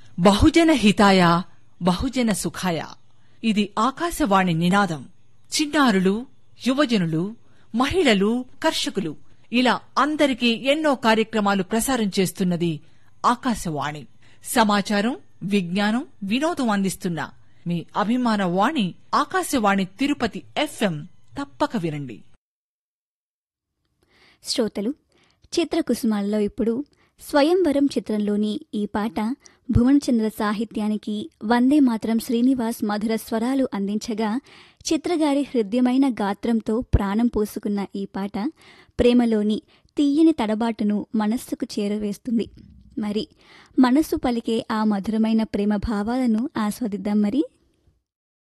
బహుజన హితాయ బహుజన సుఖాయ. ఇది ఆకాశవాణి నినాదం. చిన్నారులు, యువజనులు, మహిళలు, కర్షకులు ఇలా అందరికీ ఎన్నో కార్యక్రమాలు ప్రసారం చేస్తున్నది ఆకాశవాణి. సమాచారం, విజ్ఞానం, వినోదం అందిస్తున్న మీ అభిమాన వాణి ఆకాశవాణి తిరుపతి FM. తప్పక వినండి. శ్రోతలు, చిత్రకుసుమాల్లో ఇప్పుడు స్వయంవరం చిత్రంలోని ఈ పాట భువనచంద్ర సాహిత్యానికి వందే మాత్రం శ్రీనివాస్ మధుర స్వరాలు అందించగా, చిత్రగారి హృద్యమైన గాత్రంతో ప్రాణం పోసుకున్న ఈ పాట ప్రేమలోని తీయని తడబాటును మనస్సుకు చేరవేస్తుంది. మరి మనస్సు పలికే ఆ మధురమైన ప్రేమ భావాలను ఆస్వాదిద్దాం. మరి